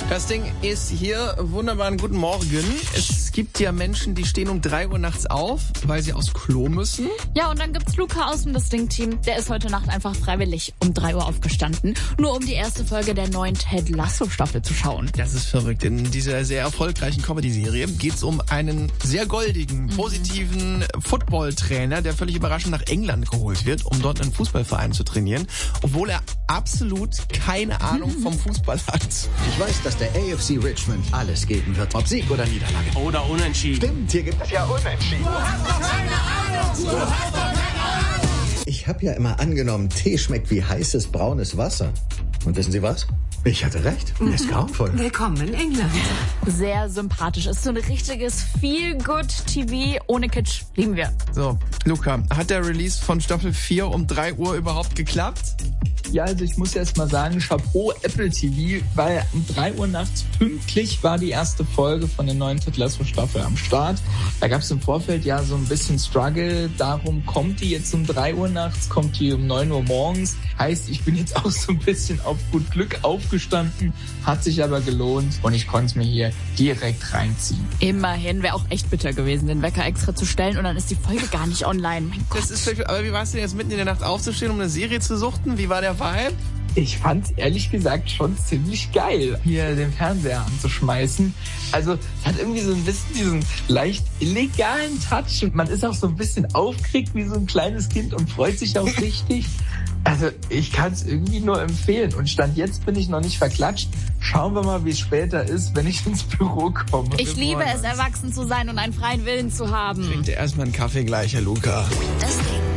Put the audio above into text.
Das Ding ist hier. Wunderbaren guten Morgen. Es gibt ja Menschen, die stehen um 3 Uhr nachts auf, weil sie aufs Klo müssen. Ja, und dann gibt's Luca aus dem Das Ding-Team. Der ist heute Nacht einfach freiwillig um 3 Uhr aufgestanden, nur um die erste Folge der neuen Ted Lasso-Staffel zu schauen. Das ist verrückt. In dieser sehr erfolgreichen Comedy-Serie geht's um einen sehr goldigen, positiven Football-Trainer, der völlig überraschend nach England geholt wird, um dort einen Fußballverein zu trainieren, obwohl er absolut keine Ahnung vom Fußball hat. Ich weiß, dass der AFC Richmond alles geben wird, ob Sieg oder Niederlage. Oder Unentschieden. Stimmt, hier gibt es ja Unentschieden. Du hast doch keine Ahnung! Du hast doch keine Ahnung! Ich habe ja immer angenommen, Tee schmeckt wie heißes, braunes Wasser. Und wissen Sie was? Ich hatte recht. Er ist grauenvoll. Willkommen in England. Sehr sympathisch. Ist so ein richtiges Feel-Good-TV ohne Kitsch. Lieben wir. So, Luca, hat der Release von Staffel 4 um 3 Uhr überhaupt geklappt? Ja, also ich muss erst mal sagen, Chapeau Apple TV, weil um 3 Uhr nachts pünktlich war die erste Folge von der neuen Ted Lasso Staffel am Start. Da gab es im Vorfeld ja so ein bisschen Struggle, darum kommt die jetzt um 3 Uhr nachts, kommt die um 9 Uhr morgens. Heißt, ich bin jetzt auch so ein bisschen auf gut Glück aufgestanden, hat sich aber gelohnt und ich konnte es mir hier direkt reinziehen. Immerhin, wäre auch echt bitter gewesen, den Wecker extra zu stellen und dann ist die Folge gar nicht online. Mein Gott. Das ist vielleicht, aber wie war es denn jetzt mitten in der Nacht aufzustehen, um eine Serie zu suchten? Wie war der Vibe? Ich fand's ehrlich gesagt schon ziemlich geil, hier den Fernseher anzuschmeißen. Also es hat irgendwie so ein bisschen diesen leicht illegalen Touch und man ist auch so ein bisschen aufgeregt wie so ein kleines Kind und freut sich auch richtig. Also ich kann es irgendwie nur empfehlen und Stand jetzt bin ich noch nicht verklatscht. Schauen wir mal, wie es später ist, wenn ich ins Büro komme. Ich liebe es, erwachsen zu sein und einen freien Willen zu haben. Trink dir erstmal einen Kaffee gleich, Herr Luca. Das Ding.